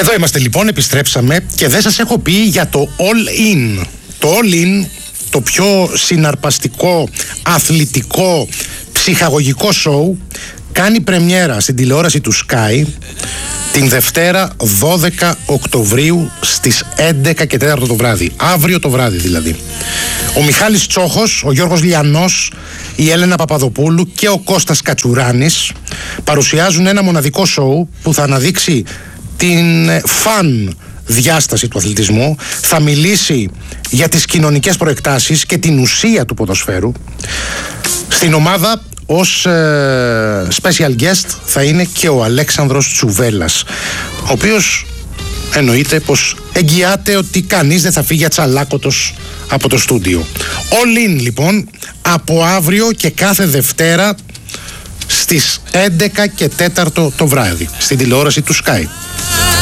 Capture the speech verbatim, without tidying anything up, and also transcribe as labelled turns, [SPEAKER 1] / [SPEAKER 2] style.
[SPEAKER 1] Εδώ είμαστε λοιπόν, επιστρέψαμε και δεν σας έχω πει για το All In. Το All In, το πιο συναρπαστικό, αθλητικό, ψυχαγωγικό σοου, κάνει πρεμιέρα στην τηλεόραση του Sky την Δευτέρα δώδεκα Οκτωβρίου στις έντεκα και τέσσερα το βράδυ. Αύριο το βράδυ δηλαδή. Ο Μιχάλης Τσόχος, ο Γιώργος Λιανός, η Έλενα Παπαδοπούλου και ο Κώστας Κατσουράνης παρουσιάζουν ένα μοναδικό σοου που θα αναδείξει την φαν διάσταση του αθλητισμού, θα μιλήσει για τις κοινωνικές προεκτάσεις και την ουσία του ποδοσφαίρου. Στην ομάδα ως ε, special guest θα είναι και ο Αλέξανδρος Τσουβέλλας, ο οποίος εννοείται πως εγγυάται ότι κανείς δεν θα φύγει ατσαλάκωτος από το στούντιο. All In λοιπόν, από αύριο και κάθε Δευτέρα στις έντεκα και τέσσερα το βράδυ στην τηλεόραση του Sky.